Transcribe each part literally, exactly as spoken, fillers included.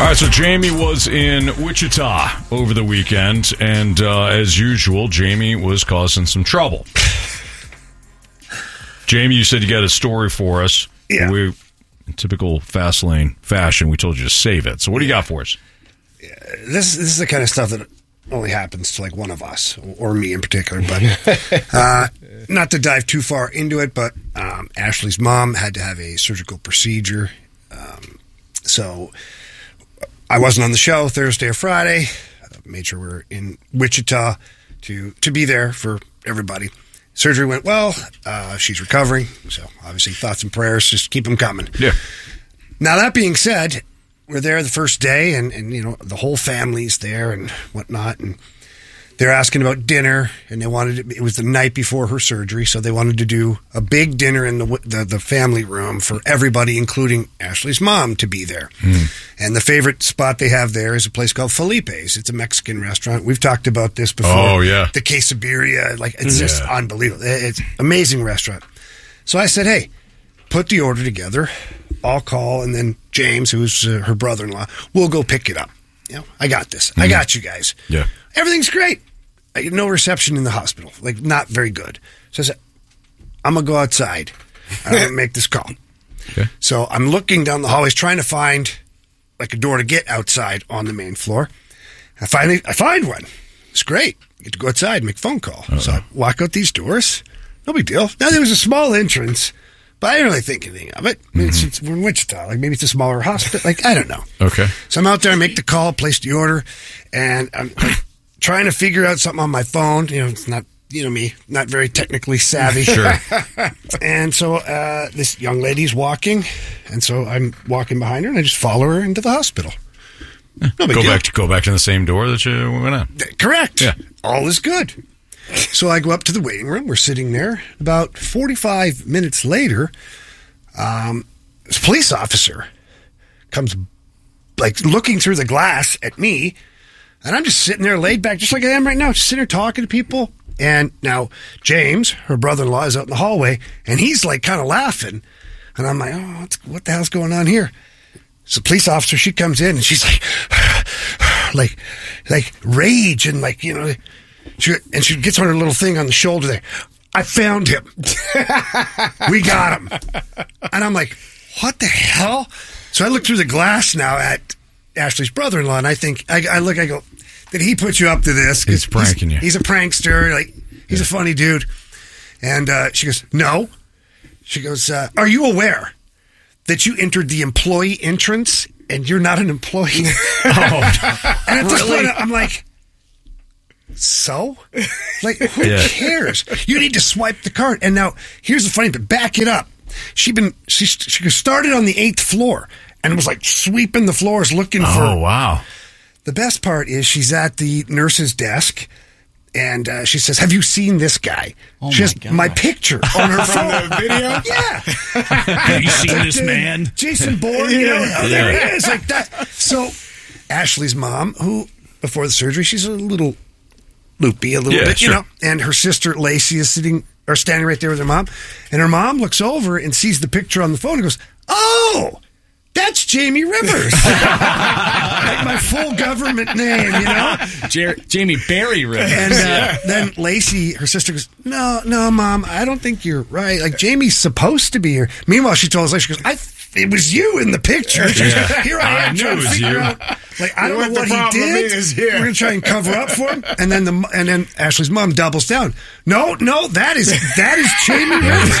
All right, so Jamie was in Wichita over the weekend, and uh, as usual, Jamie was causing some trouble. Jamie, you said you got a story for us. Yeah. We, in typical fast lane fashion, we told you to save it. So what do you got for us? Yeah, this, this is the kind of stuff that only happens to like one of us, or me in particular. But uh, not to dive too far into it, but um, Ashley's mom had to have a surgical procedure. Um, so I wasn't on the show Thursday or Friday. I made sure we were in Wichita to, to be there for everybody. Surgery went well. Uh, she's recovering. So obviously thoughts and prayers, just keep them coming. Yeah. Now, that being said, we're there the first day, and, and you know, the whole family's there and whatnot, and they're asking about dinner, and they wanted to, it was the night before her surgery, so they wanted to do a big dinner in the the, the family room for everybody, including Ashley's mom, to be there. Mm. And the favorite spot they have there is a place called Felipe's. It's a Mexican restaurant. We've talked about this before. Oh, yeah. The quesadilla, like, it's yeah. just unbelievable. It's an amazing restaurant. So I said, hey, put the order together. I'll call, and then James, who's uh, her brother-in-law, will go pick it up. You know, I got this. Mm-hmm. I got you guys. Yeah. Everything's great. I, no reception in the hospital. Like, not very good. So I said, I'm going to go outside. I'm going to make this call. Okay. So I'm looking down the hallways trying to find, like, a door to get outside on the main floor. I finally, I find one. It's great. I get to go outside and make a phone call. Uh-oh. So I walk out these doors. No big deal. Now, there was a small entrance, but I didn't really think anything of it. I mean, mm-hmm. it's, it's, we're in Wichita. Like, maybe it's a smaller hospital. Like, I don't know. Okay. So I'm out there, I make the call, place the order, and I'm trying to figure out something on my phone. You know, it's not, you know me, not very technically savvy. Sure. And so uh, this young lady's walking, and so I'm walking behind her, and I just follow her into the hospital. No big go deal. back to go back to the same door that you went on. Correct. Yeah. All is good. So I go up to the waiting room. We're sitting there. About forty-five minutes later, um, this police officer comes, like, looking through the glass at me, and I'm just sitting there laid back, just like I am right now, just sitting there talking to people. And now James, her brother-in-law, is out in the hallway, and he's, like, kind of laughing. And I'm like, oh, what's, what the hell's going on here? So the police officer, she comes in, and she's like, like, like rage, and, like, you know... She, and she gets on her little thing on the shoulder there. I found him. We got him. And I'm like, what the hell? So I look through the glass now at Ashley's brother-in-law, and I think, I, I look, I go, did he put you up to this? He's pranking he's, you. He's a prankster. Like, he's yeah. a funny dude. And uh, she goes, no. She goes, uh, are you aware that you entered the employee entrance and you're not an employee? Oh, and at this really? point, I'm like, so? Like, who yeah. cares? You need to swipe the card. And now, here's the funny bit. Back it up. She been she she started on the eighth floor and was like sweeping the floors looking oh, for. Oh wow! The best part is she's at the nurse's desk, and uh, she says, "Have you seen this guy?" Oh she has my, my picture on her phone. The video. Yeah. Have you seen this man? Jason Bourne. You know, oh, there he is, like that. So, Ashley's mom, who before the surgery, she's a little loopy, a little yeah, bit, sure. you know, and her sister Lacey is sitting or standing right there with her mom, and her mom looks over and sees the picture on the phone and goes, "Oh, that's Jamie Rivers." Like my full government name, you know? Jer- Jamie Barry Rivers. And uh, then Lacey, her sister, goes, no, no, Mom, I don't think you're right. Like, Jamie's supposed to be here. Meanwhile, she told us, like, she goes, I it was you in the picture. Yeah. Here I am I trying knew to it was figure you. out. Like, I don't what know what the he did. is, yeah. We're going to try and cover up for him. And then the and then Ashley's mom doubles down. No, no, that is that is Jamie Rivers.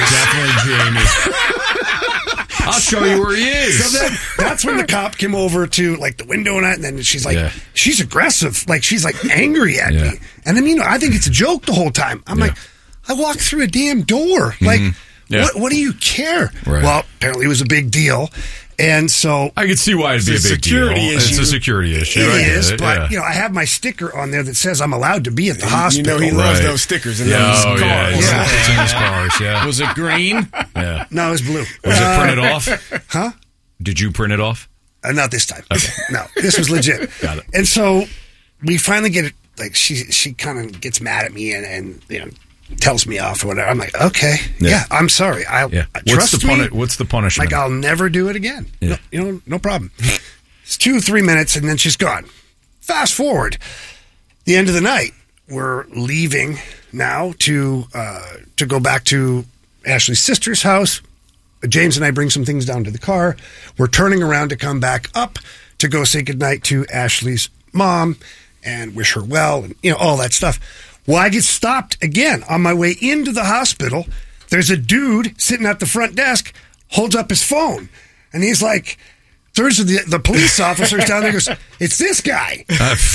Definitely Jamie. I'll show you where he is. So then, that's when the cop came over to, like, the window and, I, and then she's like, yeah. she's aggressive. Like, she's, like, angry at yeah. me. And then, you know, I think it's a joke the whole time. I'm yeah. like, I walked through a damn door. Like, mm-hmm. yeah. what, what do you care? Right. Well, apparently it was a big deal. And so I could see why it'd be a big security deal. issue. It's a security issue. It I is, it, but yeah. you know, I have my sticker on there that says I'm allowed to be at the hospital. You know, he loves Right. those stickers in yeah, those oh, cars. Yeah, it's, Yeah. it's in his cars. Yeah. Was it green? Yeah. No, it was blue. Was Uh, it printed off? Huh? Did you print it off? Uh, not this time. Okay. No, this was legit. Got it. And so we finally get it. Like she, she kind of gets mad at me and, and you know tells me off or whatever. I'm like, okay, yeah, Yeah. I'm sorry. I Yeah. I What's trust the puni- me. What's the punishment? Like I'll never do it again. Yeah. No, you know, no problem. It's two, three minutes, and then she's gone. Fast forward, the end of the night, we're leaving now to uh, to go back to Ashley's sister's house. James and I bring some things down to the car. We're turning around to come back up to go say goodnight to Ashley's mom and wish her well and, you know, all that stuff. Well, I get stopped again on my way into the hospital. There's a dude sitting at the front desk, holds up his phone, and he's like, there's the, the police officers down there, goes, it's this guy.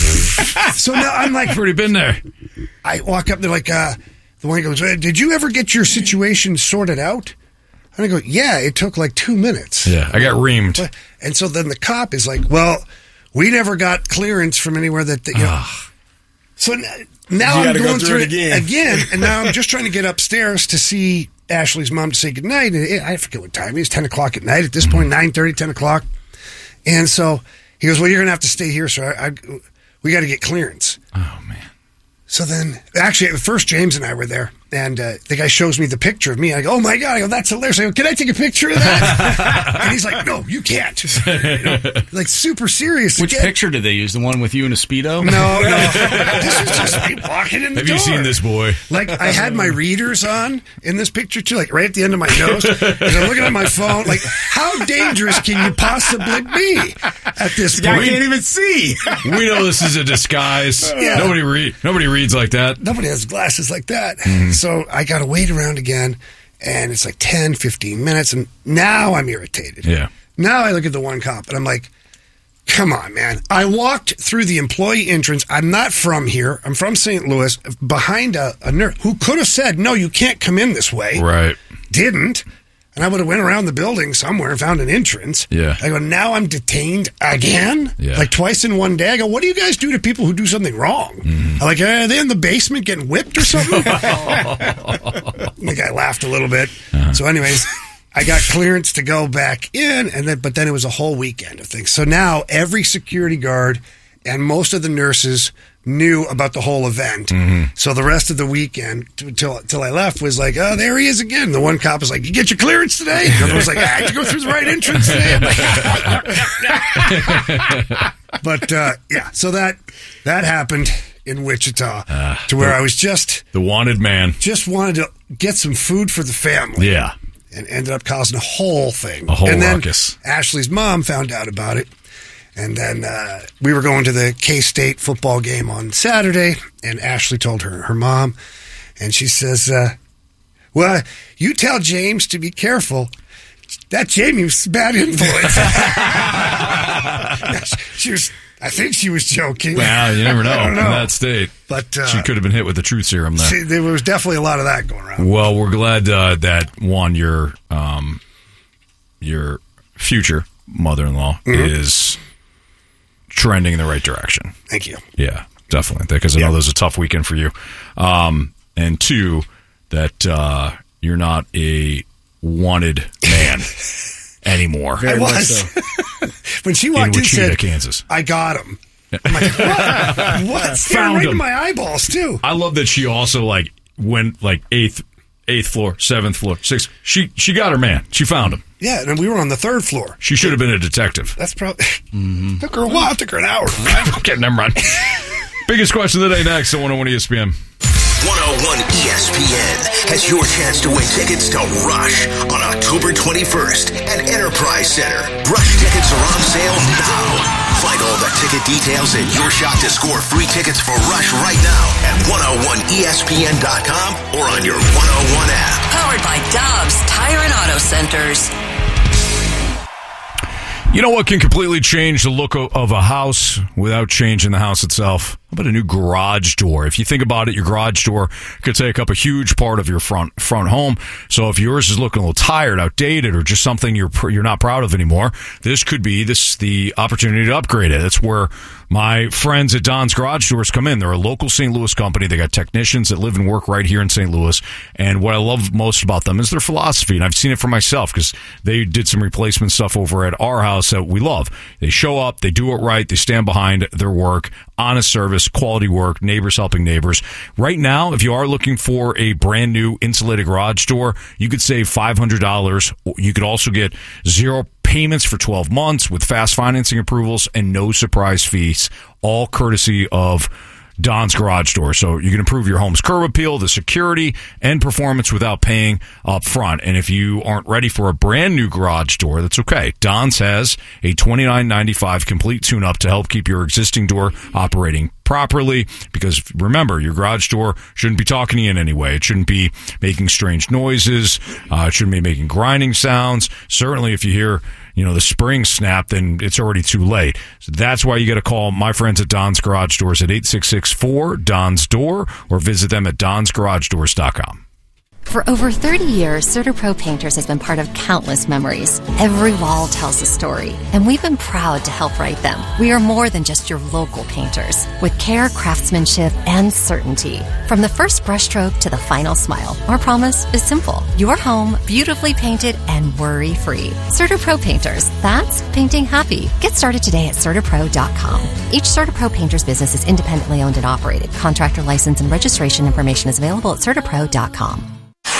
So now I'm like, I've already been there. I walk up there like, uh, the one goes, did you ever get your situation sorted out? And I go, yeah, it took like two minutes. Yeah, I got reamed. And so then the cop is like, well, we never got clearance from anywhere that, that you know. So n- now You I'm gotta going go through, through it it again. again. and now I'm just trying to get upstairs to see Ashley's mom to say goodnight. And it, I forget what time it is, ten o'clock at night at this mm-hmm. point, nine thirty, ten o'clock. And so he goes, well, you're going to have to stay here, so I, I, we got to get clearance. Oh, man. So then, actually, at first, James and I were there, and uh, the guy shows me the picture of me. I go, oh, my God. I go, that's hilarious. I go, can I take a picture of that? And he's like, no, you can't. You know, like, super serious. Which Again. picture did they use? The one with you in a Speedo? No, no. This was just me walking in the Have door. you seen this boy? Like, I had my readers on in this picture, too, like, right at the end of my nose. And I'm looking at my phone. Like, how dangerous can you possibly be at this I point? can't even see. We know this is a disguise. Yeah. Nobody read. Nobody reads like that. Nobody has glasses like that. Mm-hmm. So I got to wait around again, and it's like ten, fifteen minutes, and now I'm irritated. Yeah. Now I look at the one cop, and I'm like, come on, man. I walked through the employee entrance. I'm not from here. I'm from Saint Louis, behind a, a nurse who could have said, no, you can't come in this way. Right. Didn't. And I would have went around the building somewhere and found an entrance. Yeah. I go, now I'm detained again? Yeah. Like twice in one day? I go, what do you guys do to people who do something wrong? Mm-hmm. I'm like, are they in the basement getting whipped or something? The guy laughed a little bit. Uh-huh. So anyways, I got clearance to go back in, and then but then it was a whole weekend of things. So now every security guard and most of the nurses knew about the whole event. Mm-hmm. So the rest of the weekend, until till I left, was like, oh, there he is again. The one cop was like, you get your clearance today? The other was like, I had to go through the right entrance today. I'm like, but, uh, yeah, so that that happened in Wichita uh, to where the, I was just... The wanted man. Just wanted to get some food for the family. Yeah. And ended up causing a whole thing. A whole and then ruckus. Ashley's mom found out about it. And then uh, we were going to the K-State football game on Saturday, and Ashley told her, her mom, and she says, uh, well, you tell James to be careful. That Jamie was a bad influence. She was, I think she was joking. Well, you never know, I don't know. in that state. But uh, she could have been hit with the truth serum there. See, there was definitely a lot of that going around. Well, we're glad uh, that, one, your, um, your future mother-in-law mm-hmm. is... trending in the right direction. Thank you. Yeah, definitely. Because I know yeah. there's a tough weekend for you. Um, and two, that uh, you're not a wanted man anymore. I was. So. When she walked in, in said, Kansas. I got him. I'm like, what? What? Found right him. in my eyeballs, too. I love that she also like went like eighth, eighth floor, seventh floor, sixth. She, she got her man. She found him. Yeah, and we were on the third floor. She should have been a detective. That's probably... Mm-hmm. Took her a while. Took her an hour. Okay, never mind. Biggest question of the day next on one oh one E S P N. one oh one E S P N has your chance to win tickets to Rush on October twenty-first at Enterprise Center. Rush tickets are on sale now. Find all the ticket details and your shot to score free tickets for Rush right now at one oh one E S P N dot com or on your one oh one app. Powered by Dobbs Tire and Auto Centers. You know what can completely change the look of a house without changing the house itself? How about a new garage door? If you think about it, your garage door could take up a huge part of your front front home. So if yours is looking a little tired, outdated, or just something you're you're not proud of anymore, this could be this the opportunity to upgrade it. That's where my friends at Don's Garage Doors come in. They're a local Saint Louis company. They got technicians that live and work right here in Saint Louis. And what I love most about them is their philosophy. And I've seen it for myself because they did some replacement stuff over at our house that we love. They show up, they do it right, they stand behind their work, honest service. service, quality work, neighbors helping neighbors. Right now, if you are looking for a brand new insulated garage door, you could save five hundred dollars. You could also get zero payments for twelve months with fast financing approvals and no surprise fees, all courtesy of Don's Garage Door. So you can improve your home's curb appeal, the security, and performance without paying up front. And if you aren't ready for a brand new garage door, that's okay. Don's has a twenty-nine ninety-five complete tune-up to help keep your existing door operating properly, because remember, your garage door shouldn't be talking to you in any way. It shouldn't be making strange noises. Uh, it shouldn't be making grinding sounds. Certainly if you hear, you know, the spring snap, then it's already too late. So that's why you got to call my friends at Don's Garage Doors at eight six six four Don's Door or visit them at dons garage doors dot com. For over thirty years, CertaPro Painters has been part of countless memories. Every wall tells a story, and we've been proud to help write them. We are more than just your local painters, with care, craftsmanship, and certainty. From the first brushstroke to the final smile, our promise is simple. Your home, beautifully painted and worry-free. CertaPro Painters, that's painting happy. Get started today at Certa Pro dot com. Each CertaPro Painters business is independently owned and operated. Contractor license and registration information is available at Certa Pro dot com.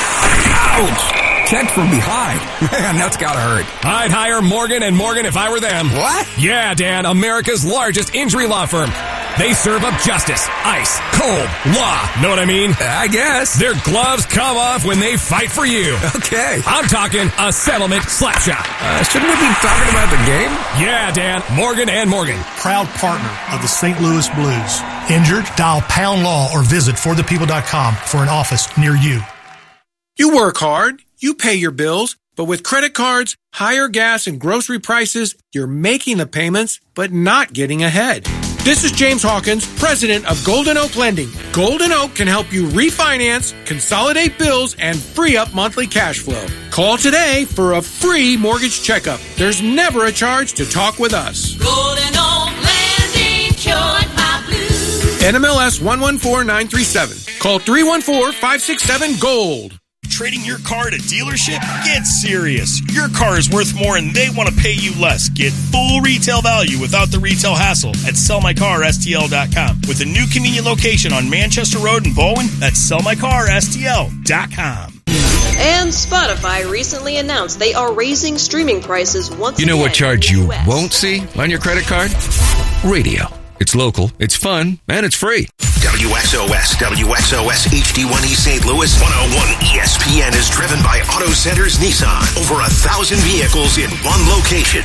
Ouch! Check from behind. Man, that's gotta hurt. I'd hire Morgan and Morgan if I were them. What? Yeah, Dan, America's largest injury law firm. They serve up justice, ice, cold, law. Know what I mean? I guess. Their gloves come off when they fight for you. Okay. I'm talking a settlement slap shot. Uh, shouldn't we be talking about the game? Yeah, Dan, Morgan and Morgan. Proud partner of the Saint Louis Blues. Injured? Dial Pound Law or visit for the people dot com for an office near you. You work hard, you pay your bills, but with credit cards, higher gas and grocery prices, you're making the payments, but not getting ahead. This is James Hawkins, president of Golden Oak Lending. Golden Oak can help you refinance, consolidate bills, and free up monthly cash flow. Call today for a free mortgage checkup. There's never a charge to talk with us. Golden Oak Lending cured my blues. N M L S one one four nine three seven. Call three one four, five six seven, GOLD. Trading your car at a dealership? Get serious. Your car is worth more and they want to pay you less. Get full retail value without the retail hassle at sell my car S T L dot com. With a new convenient location on Manchester Road in Bowen, that's sell my car S T L dot com. And Spotify recently announced they are raising streaming prices once again. You know what charge you won't see on your credit card? Radio. It's local, it's fun, and it's free. W X O S, W X O S H D one E Saint Louis, one oh one E S P N is driven by Auto Centers Nissan. Over a thousand vehicles in one location.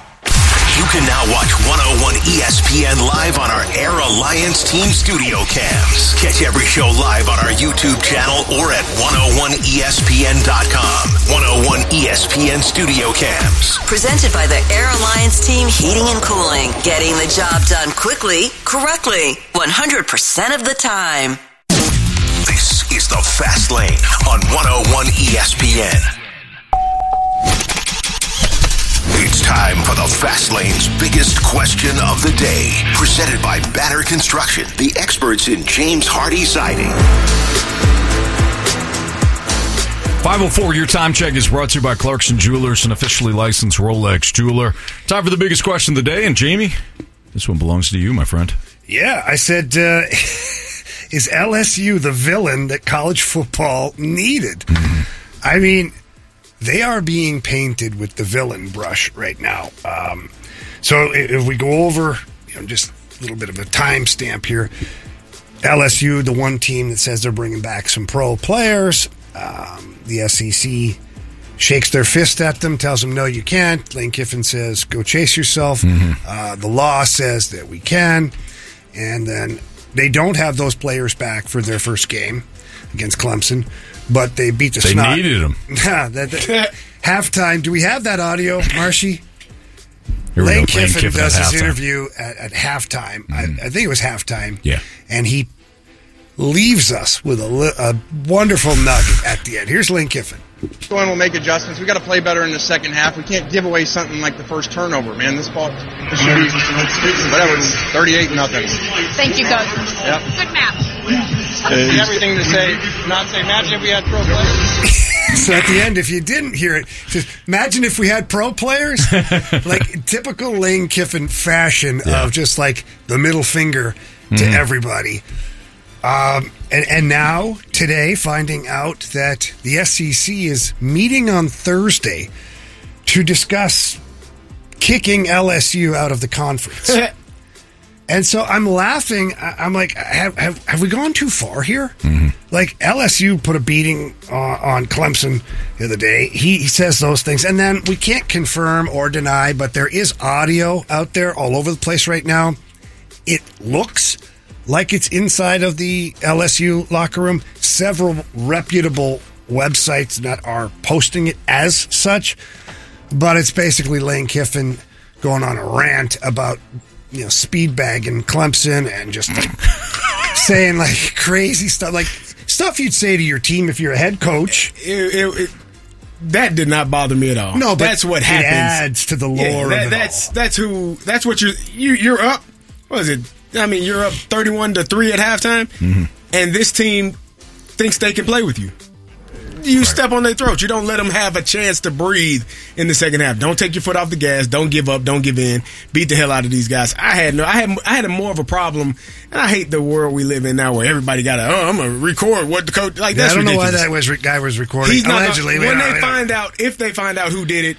You can now watch one oh one E S P N live on our Air Alliance Team Studio Cams. Catch every show live on our YouTube channel or at one oh one E S P N dot com. one oh one E S P N Studio Cams. Presented by the Air Alliance Team Heating and Cooling. Getting the job done quickly, correctly, one hundred percent of the time. This is the Fast Lane on one oh one E S P N. It's time for the Fast Lane's biggest question of the day. Presented by Banner Construction, the experts in James Hardy Siding. five oh four, your time check is brought to you by Clarkson Jewelers, an officially licensed Rolex jeweler. Time for the biggest question of the day, and Jamie, this one belongs to you, my friend. Yeah, I said, uh, is L S U the villain that college football needed? Mm-hmm. I mean, they are being painted with the villain brush right now. Um, so if we go over, you know, just a little bit of a timestamp here, L S U, the one team that says they're bringing back some pro players. Um, the S E C shakes their fist at them, tells them, no, you can't. Lane Kiffin says, go chase yourself. Mm-hmm. Uh, the law says that we can. And then they don't have those players back for their first game against Clemson. But they beat the they snot. They needed them. that, that, halftime. Do we have that audio, Marshy? Lane, Lane Kiffin, Kiffin does his halftime. interview at, at halftime. Mm-hmm. I, I think it was halftime. Yeah. And he leaves us with a, a wonderful nugget at the end. Here's Lane Kiffin. Go in, we'll make adjustments. We got to play better in the second half. We can't give away something like the first turnover, man. This ball, this should be whatever, thirty-eight nothing. Thank you, Coach. Yep. Good match. Uh, everything to say, not say, imagine if we had pro players. So at the end, if you didn't hear it, just imagine if we had pro players, like typical Lane Kiffin fashion Yeah. of just like the middle finger to Mhm. everybody. Um, and, and now, today, finding out that the S E C is meeting on Thursday to discuss kicking L S U out of the conference. And so I'm laughing. I- I'm like, have, have, have we gone too far here? Mm-hmm. Like, L S U put a beating uh, on Clemson the other day. He, he says those things. And then we can't confirm or deny, but there is audio out there all over the place right now. It looks like it's inside of the L S U locker room. Several reputable websites that are posting it as such. But it's basically Lane Kiffin going on a rant about, you know, speed bagging Clemson and just like saying like crazy stuff, like stuff you'd say to your team if you're a head coach. It, it, it, that did not bother me at all. No, but that's what it happens. adds to the lore Yeah, of that, it that's that's who. That's what you're. You, you're up. What is it? I mean, you're up thirty-one to three at halftime, Mm-hmm. and this team thinks they can play with you. You step on their throat. You don't let them have a chance to breathe in the second half. Don't take your foot off the gas. Don't give up. Don't give in. Beat the hell out of these guys. I had no. I had. I had a more of a problem, and I hate the world we live in now, where everybody got to. Oh, I'm gonna record what the coach. Like Yeah, that's I don't know ridiculous. why that was re- guy was recording. He's not Allegedly, gonna, when we they don't- find out, if they find out who did it,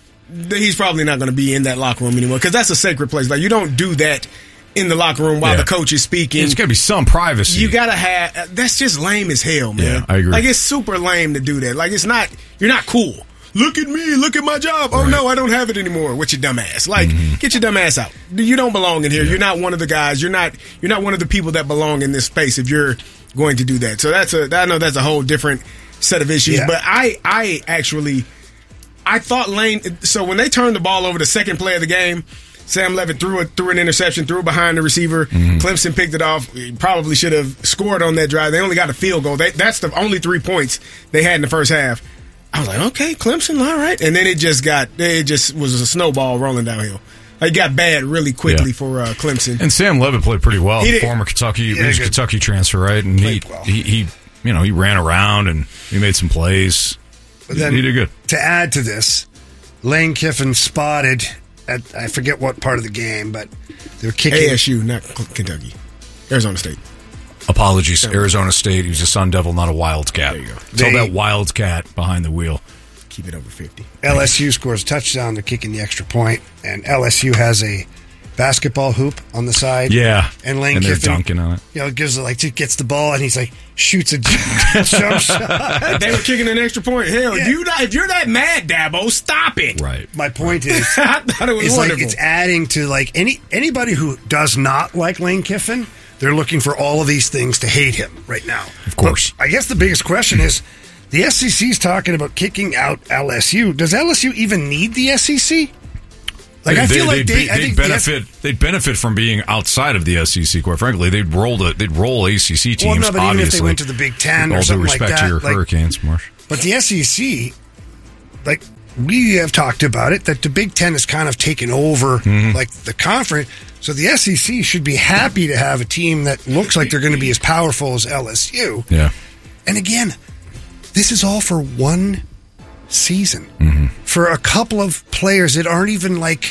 th- he's probably not going to be in that locker room anymore, because that's a sacred place. Like, you don't do that in the locker room while Yeah. the coach is speaking. There's got to be some privacy. You gotta have. That's just lame as hell, man. Yeah, I agree. Like, it's super lame to do that. Like, it's not. You're not cool. Look at me. Look at my job. Oh no, I don't have it anymore. With your dumb ass. Like, Mm-hmm. get your dumb ass out. You don't belong in here. You're not one of the guys. You're not. You're not one of the people that belong in this space if you're going to do that. So that's a. I know that's a whole different set of issues. Yeah. But I. I actually. I thought Lane. So when they turned the ball over, the second play of the game, Sam Levitt threw it, threw an interception, threw it behind the receiver. Mm-hmm. Clemson picked it off. He probably should have scored on that drive. They only got a field goal. They, that's the only three points they had in the first half. I was like, okay, Clemson, all right. And then it just got, it just was a snowball rolling downhill. It got bad really quickly Yeah. for uh, Clemson. And Sam Levitt played pretty well. He did. Former Kentucky, Yeah, he was a good. Kentucky transfer, right? And he, Played well. he, he, you know, he ran around and he made some plays. But He- then he did good. To add to this, Lane Kiffin spotted at I forget what part of the game, but they were kicking. A S U, not Kentucky. Arizona State. Apologies, Arizona State. He was a Sun Devil, not a Wildcat. There you go. Tell They- that Wildcat behind the wheel. Keep it over fifty. L S U scores a touchdown. They're kicking the extra point, and L S U has a basketball hoop on the side. Yeah, and Lane and they're Kiffin, dunking on it. You know, gives it like gets the ball, and he's like shoots a jump shot. They were kicking an extra point. Hell, Yeah. you not, if you're that mad, Dabo, stop it. Right. My point is, I thought it was it's like wonderful. it's adding to like any anybody who does not like Lane Kiffin. They're looking for all of these things to hate him right now. Of course. But I guess the biggest question is the S E C is talking about kicking out L S U. Does L S U even need the S E C? Like I feel like they, they'd, I they'd think the S- benefit. They'd benefit from being outside of the S E C. Quite frankly, they'd roll the. They'd roll A C C teams. Well, no, but even if obviously, they went to the Big Ten with or all due something like respect that, to your like- Hurricanes, Marsh. But the S E C, like we have talked about it, that the Big Ten has kind of taken over Mm-hmm. like the conference. So the S E C should be happy to have a team that looks like they're going to be as powerful as L S U. Yeah. And again, this is all for one season. Mm-hmm. For a couple of players that aren't even like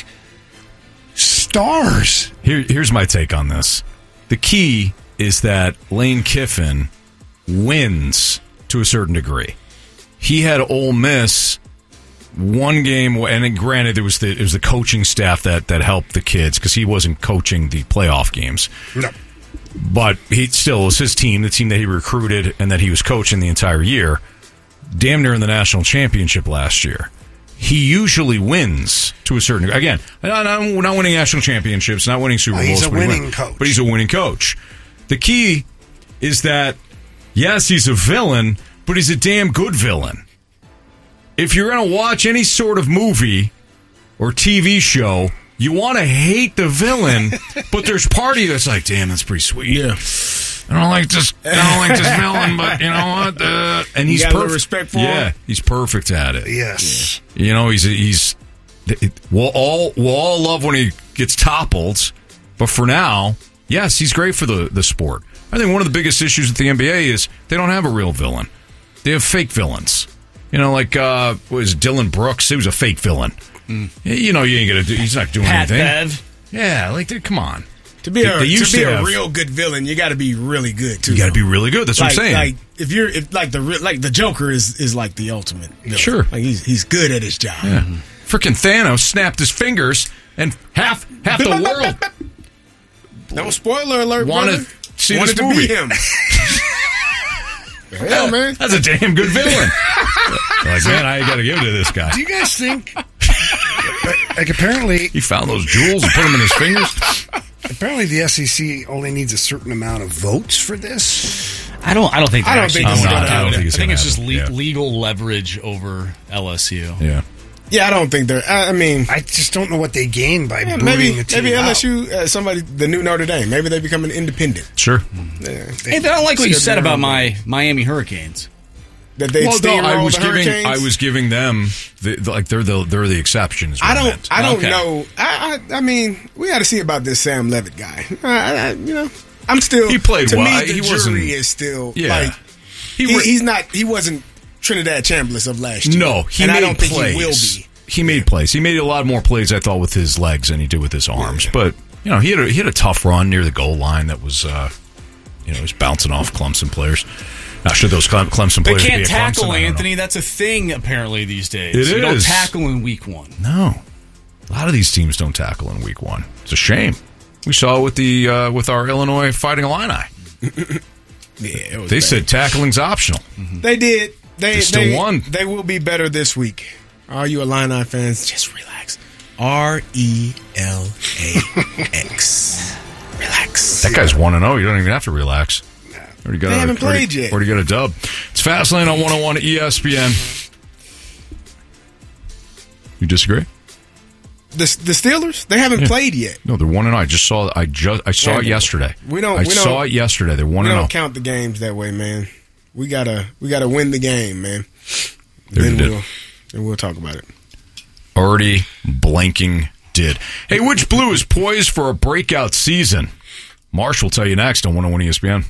stars. Here, here's my take on this. The key is that Lane Kiffin wins to a certain degree. He had Ole Miss one game, and then granted, it was the it was the coaching staff that that helped the kids because he wasn't coaching the playoff games. No. But he still was his team, the team that he recruited and that he was coaching the entire year. Damn near in the national championship last year. He usually wins to a certain degree. Again, not, not, not winning national championships, not winning Super No, Bowls. he's a but he winning win- coach. But he's a winning coach. The key is that, yes, he's a villain, but he's a damn good villain. If you're going to watch any sort of movie or T V show, you want to hate the villain, but there's party that's like, damn, that's pretty sweet. Yeah. I don't like this. I don't like this villain, but you know what? Uh, and You he's got a little perfect. respect for yeah, him? he's perfect at it. Yes. You know, he's he's. It, we'll all we'll all love when he gets toppled, but for now, yes, he's great for the the sport. I think one of the biggest issues with the N B A is they don't have a real villain; they have fake villains. You know, like uh, what was it, Dylan Brooks? He was a fake villain. Mm. You know, you ain't gonna do. He's not doing Pat anything. Bev. Yeah, like come on. To be a, They- they to used be to a have- real good villain, you got to be really good too. You got to be really good. That's like, what I'm saying. Like if you're if like the re- like the Joker is is like the ultimate villain. Sure. Like he's he's good at his job. Yeah. Freaking Thanos snapped his fingers, and half half the world No spoiler alert. wanted brother. to see Wanted this to movie. be him. Hell, man. That's a damn good villain. Like, man, I got to give it to this guy. Do you guys think? Like apparently, He found those jewels and put them in his fingers. apparently the S E C only needs a certain amount of votes for this. I don't. I don't think. I they're don't actually think it's gonna gonna do happen. it. I don't think it's I think gonna it's just happen. le- Yeah. legal leverage over L S U. Yeah. Yeah, I don't think they're. I, I mean, I just don't know what they gain by yeah, booting maybe the team maybe out. L S U uh, somebody the new Notre Dame. Maybe they become an independent. Sure. Yeah, Hey, I don't like what you Should said be about around my Miami Hurricanes. that they Well, no, steamroll I was the giving Hurricanes. I was giving them the, the, like they're the they're the exceptions. I don't. meant. I don't Okay. know. I, I. I mean, we got to see about this Sam Levitt guy. I, I, you know, I'm still. He played to well. Me, the He jury wasn't- is still. Yeah. Like, He he, re- he's not. He wasn't Trinidad Chambliss of last year. No, he and made I don't plays. think he will be. He made plays. He made a lot more plays, I thought, with his legs than he did with his arms. Yeah. But you know, he had a, he had a tough run near the goal line that was, uh, you know, he was bouncing off Clemson players. Now, should those Clem- Clemson They players be can't at tackle, Clemson? I don't know. Anthony. That's a thing apparently these days. It you don't is. tackle in week one. No, a lot of these teams don't tackle in week one. It's a shame. We saw it with the uh, with our Illinois Fighting Illini. Yeah, it was They bad. said tackling's optional. They did. They, They still they won. They will be better this week. All you Illini fans, just relax. R E L A X. Relax. That guy's one and zero. You don't even have to relax. Already got They a, haven't already, played yet. Already got a dub. It's Fastlane on one oh one E S P N. You disagree? The the Steelers, they haven't Yeah. played yet. No, they're one and zero. I just saw. I just. I saw Yeah, it yesterday. we don't- I we saw don't- it yesterday. They're one We and don't zero. count the games that way, man. We gotta we gotta win the game, man. There then you did. we'll then we'll talk about it. Already blanking did. Hey, which blue is poised for a breakout season? Marsh will tell you next on one oh one E S P N.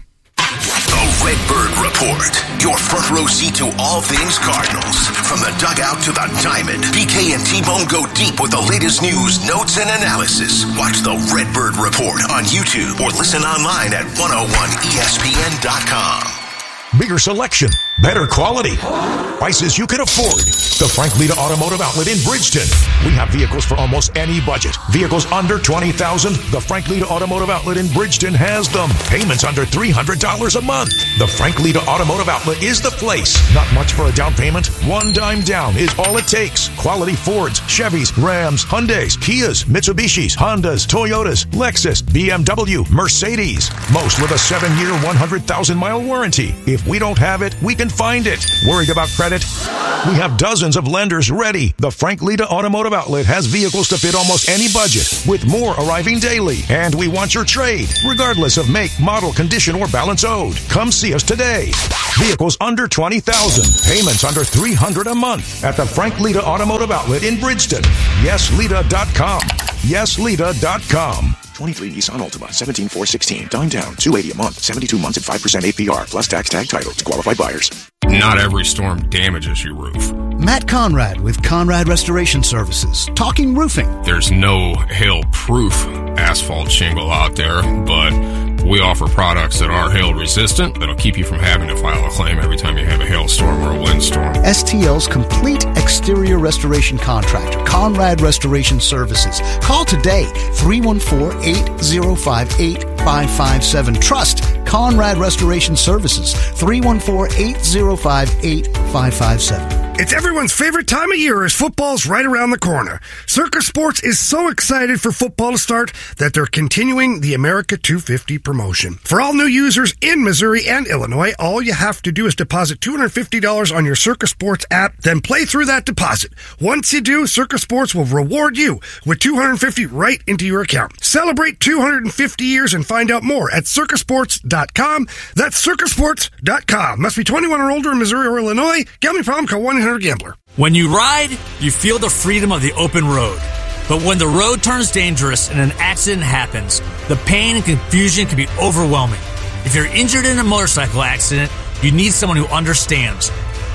The Redbird Report. Your front row seat to all things Cardinals. From the dugout to the diamond, B K and T-Bone go deep with the latest news, notes, and analysis. Watch the Redbird Report on YouTube or listen online at one oh one E S P N dot com. Bigger selection, better quality, prices you can afford. The Frank Lita Automotive Outlet in Bridgeton. We have vehicles for almost any budget. Vehicles under twenty thousand dollars. The Frank Lita Automotive Outlet in Bridgeton has them. Payments under three hundred dollars a month. The Frank Lita Automotive Outlet is the place. Not much for a down payment. One dime down is all it takes. Quality Fords, Chevys, Rams, Hyundais, Kias, Mitsubishis, Hondas, Toyotas, Lexus, B M W, Mercedes. Most with a seven-year, one hundred thousand mile warranty. If we don't have it, we can find it. Worried about credit? We have dozens of lenders ready. The Frank Lita Automotive Outlet has vehicles to fit almost any budget, with more arriving daily. And we want your trade, regardless of make, model, condition, or balance owed. Come see us today. Vehicles under twenty thousand dollars. Payments under three hundred dollars a month at the Frank Lita Automotive Outlet in Bridgeton. yes lita dot com. yes lita dot com. twenty-three Nissan Altima, seventeen four sixteen. Dime down, two hundred eighty a month, seventy-two months at five percent A P R, plus tax tag title to qualified buyers. Not every storm damages your roof. Matt Conrad with Conrad Restoration Services, talking roofing. There's no hail-proof asphalt shingle out there, but we offer products that are hail-resistant that'll keep you from having to file a claim every time you have a hailstorm or a windstorm. S T L's complete exterior restoration contractor, Conrad Restoration Services. Call today, three one four, eight zero five, eight five five seven. Trust Conrad Restoration Services, three one four, eight zero five, eight five five seven. It's everyone's favorite time of year as football's right around the corner. Circus Sports is so excited for football to start that they're continuing the America two fifty promotion. For all new users in Missouri and Illinois, all you have to do is deposit two hundred fifty dollars on your Circus Sports app, then play through that deposit. Once you do, Circus Sports will reward you with two hundred fifty dollars right into your account. Celebrate two hundred fifty years and find out more at circus sports dot com. That's circus sports dot com. Must be twenty-one or older in Missouri or Illinois. Gambling problem? Call one eight hundred gambler. When you ride, you feel the freedom of the open road. But when the road turns dangerous and an accident happens, the pain and confusion can be overwhelming. If you're injured in a motorcycle accident, you need someone who understands.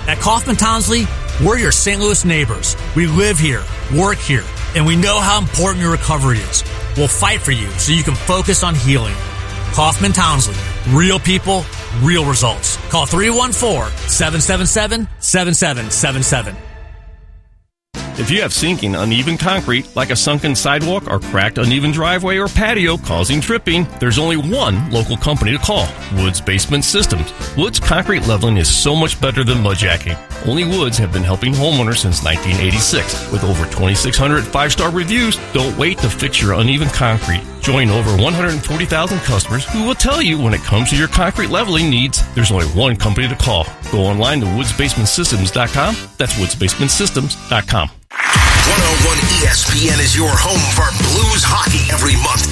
At Kaufman Townsley, we're your Saint Louis neighbors. We live here, work here, and we know how important your recovery is. We'll fight for you so you can focus on healing. Kaufman Townsley. Real people, real results. Call three one four, seven seven seven, seven seven seven seven. If you have sinking, uneven concrete, like a sunken sidewalk or cracked, uneven driveway or patio causing tripping, there's only one local company to call, Woods Basement Systems. Woods Concrete Leveling is so much better than mudjacking. Only Woods have been helping homeowners since nineteen eighty-six. With over twenty-six hundred five-star reviews, don't wait to fix your uneven concrete. Join over one hundred forty thousand customers who will tell you when it comes to your concrete leveling needs, there's only one company to call. Go online to woods basement systems dot com. That's woods basement systems dot com. one oh one E S P N is your home for Blues hockey every month.